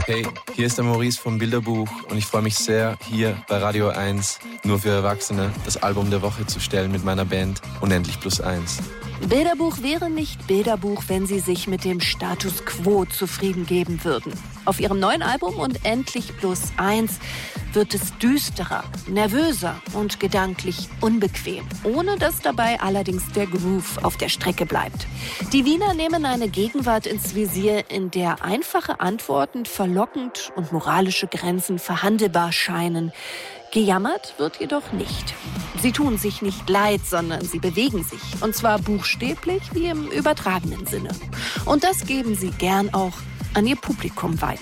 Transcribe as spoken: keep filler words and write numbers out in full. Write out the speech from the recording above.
Hey, hier ist der Maurice vom Bilderbuch und ich freue mich sehr, hier bei Radio eins nur für Erwachsene das Album der Woche zu stellen mit meiner Band Unendlich Plus Eins. Bilderbuch wäre nicht Bilderbuch, wenn sie sich mit dem Status Quo zufrieden geben würden. Auf ihrem neuen Album Unendlich Plus Eins wird es düsterer, nervöser und gedanklich unbequem, ohne dass dabei allerdings der Groove auf der Strecke bleibt. Die Wiener nehmen eine Gegenwart ins Visier, in der einfache Antworten verlockend und moralische Grenzen verhandelbar scheinen. Gejammert wird jedoch nicht. Sie tun sich nicht leid, sondern sie bewegen sich. Und zwar buchstäblich wie im übertragenen Sinne. Und das geben sie gern auch an ihr Publikum weiter.